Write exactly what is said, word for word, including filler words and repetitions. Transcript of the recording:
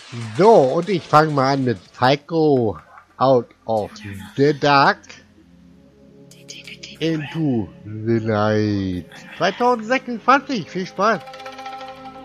So, und ich fange mal an mit Psycho Out of the Dark Into the Night zwanzig sechsundzwanzig. Viel Spaß!